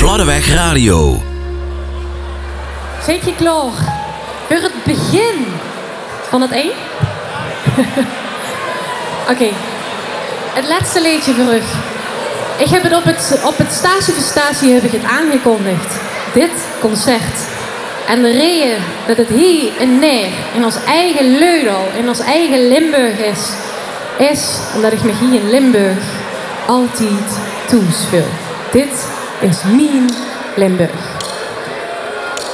Lodeweg Radio. Zit je klaar voor het begin van het één? Oké. Het laatste liedje voor u. Ik heb het op het Stage voor Stage heb ik het aangekondigd. Dit concert. En de reden dat het hier en neer in ons eigen Leudal, in ons eigen Limburg is omdat ik me hier in Limburg altijd thuis voel. Dit is mijn Limburg.